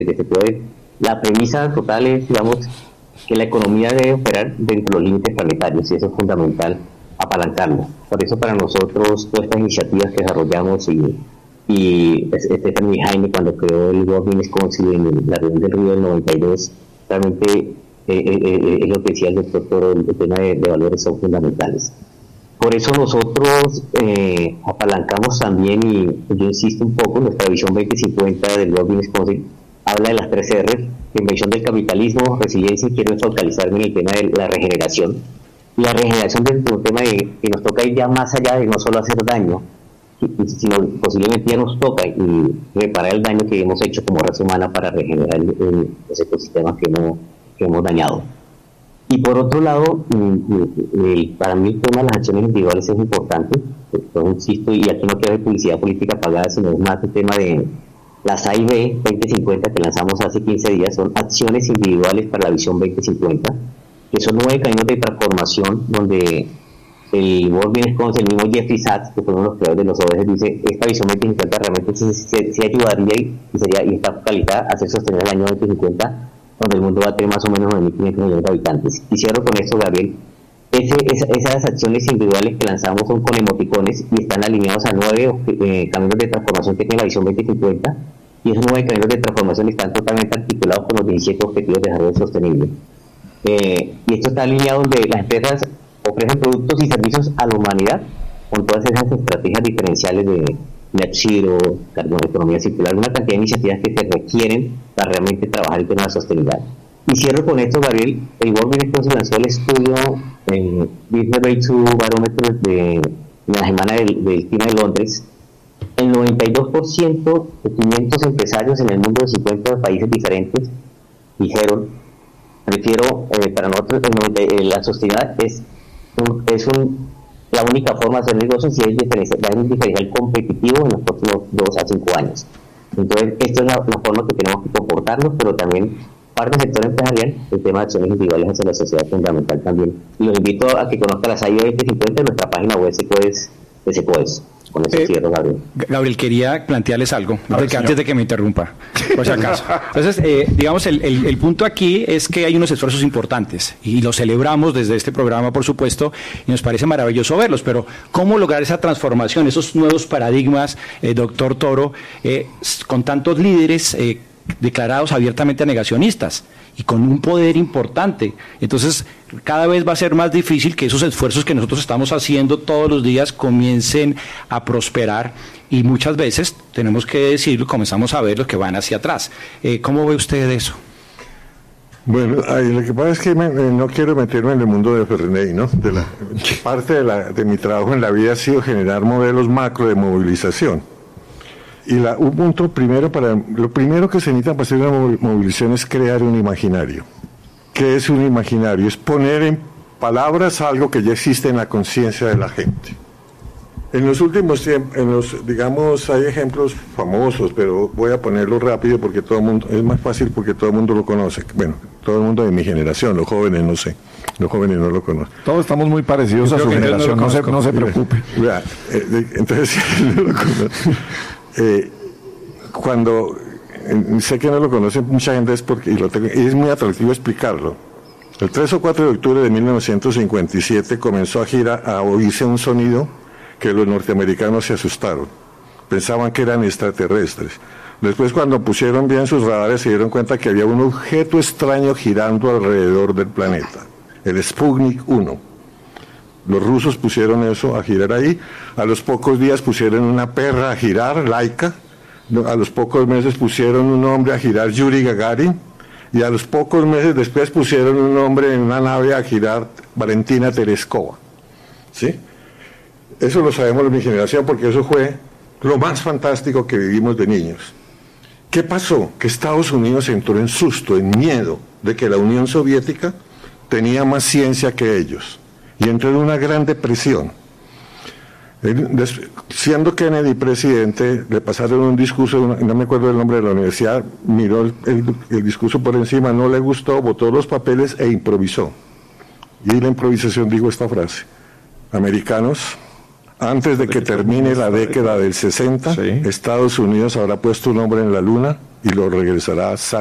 que se puede. La premisa total es, digamos, que la economía debe operar dentro de los límites planetarios y eso es fundamental, apalancarlo. Por eso para nosotros todas estas iniciativas que desarrollamos y Stephanie y Jaime cuando creó el World Business Council en la reunión del Río del 92, realmente es lo que decía el doctor Toro, el tema de valores son fundamentales. Por eso nosotros apalancamos también, y yo insisto un poco, nuestra visión 2050 del World Business Council habla de las 3 R, inversión del capitalismo, resiliencia, y quiero focalizarme en el tema de la regeneración. Y la regeneración es un tema que nos toca ir ya más allá de no solo hacer daño, sino posiblemente ya nos toca y reparar el daño que hemos hecho como raza humana para regenerar los ecosistemas que hemos dañado. Y por otro lado, para mí el tema de las acciones individuales es importante, entonces insisto, y aquí no quiero hacer publicidad política pagada, sino es más el tema de las AIB 2050 que lanzamos hace 15 días, son acciones individuales para la visión 2050, que son 9 caminos de transformación donde el World Business Council, el mismo Jeffrey Sachs, que fue uno de los creadores de los ODS, dice, esta visión 2050 realmente se ayudaría y está focalizada a hacer sostenible el año 2050, donde el mundo va a tener más o menos 9.500 millones de habitantes. Y cierro con esto, Gabriel. Esas acciones individuales que lanzamos son con emoticones y están alineados a 9 caminos de transformación que tiene la visión 2050, y esos 9 caminos de transformación están totalmente articulados con los 17 objetivos de desarrollo sostenible. Y esto está alineado donde las empresas ofrecen productos y servicios a la humanidad con todas esas estrategias diferenciales de net zero, economía circular, una cantidad de iniciativas que se requieren para realmente trabajar el tema de sostenibilidad. Y cierro con esto, Gabriel. El World Business Council lanzó el estudio en Business Breakthrough Barometer de la semana del clima de Londres. El 92% de 500 empresarios en el mundo de 50 países diferentes dijeron, para nosotros la sostenibilidad es la única forma de hacer negocios y dar un diferencial competitivo en los próximos 2 a 5 años. Entonces, esto es la forma que tenemos que comportarnos, pero también parte del sector empresarial, el tema de acciones individuales hacia la sociedad es fundamental también. Y los invito a que conozcan las AIB 2050 en nuestra página web de Secoes. Con eso cierro, Gabriel. Gabriel, quería plantearles algo antes de que me interrumpa, por si acaso. Entonces, digamos, el punto aquí es que hay unos esfuerzos importantes y los celebramos desde este programa, por supuesto, y nos parece maravilloso verlos, pero ¿cómo lograr esa transformación, esos nuevos paradigmas, doctor Toro, con tantos líderes declarados abiertamente negacionistas y con un poder importante? Entonces, cada vez va a ser más difícil que esos esfuerzos que nosotros estamos haciendo todos los días comiencen a prosperar, y muchas veces, tenemos que decirlo, comenzamos a ver los que van hacia atrás. ¿Cómo ve usted eso? Bueno, lo que pasa es que no quiero meterme en el mundo de Fernet, ¿no? Parte de mi trabajo en la vida ha sido generar modelos macro de movilización. Y un punto lo primero que se necesita para hacer una movilización es crear un imaginario. ¿Qué es un imaginario? Es poner en palabras algo que ya existe en la conciencia de la gente. En los últimos tiempos, digamos, hay ejemplos famosos, pero voy a ponerlo rápido porque es más fácil porque todo el mundo lo conoce. Bueno, todo el mundo de mi generación, los jóvenes no sé, los jóvenes no lo conocen. Todos estamos muy parecidos a su generación, no se preocupe. Entonces, no lo conozco. Cuando sé que no lo conoce mucha gente es porque y es muy atractivo explicarlo. El 3 o 4 de octubre de 1957 comenzó a oírse un sonido que los norteamericanos se asustaron, pensaban que eran extraterrestres. Después, cuando pusieron bien sus radares, se dieron cuenta que había un objeto extraño girando alrededor del planeta, el Sputnik 1. Los rusos pusieron eso a girar ahí. A los pocos días pusieron una perra a girar, Laika. A los pocos meses pusieron un hombre a girar, Yuri Gagarin. Y a los pocos meses después pusieron un hombre en una nave a girar, Valentina Tereskova. ¿Sí? Eso lo sabemos de mi generación porque eso fue lo más fantástico que vivimos de niños. ¿Qué pasó? Que Estados Unidos entró en susto, en miedo de que la Unión Soviética tenía más ciencia que ellos. Y entró en una gran depresión. Siendo Kennedy presidente, le pasaron un discurso, no me acuerdo el nombre de la universidad, miró el discurso por encima, no le gustó, botó los papeles e improvisó. Y la improvisación dijo esta frase: americanos, Antes de que termine la década del 60, Estados Unidos habrá puesto un hombre en la Luna y lo regresará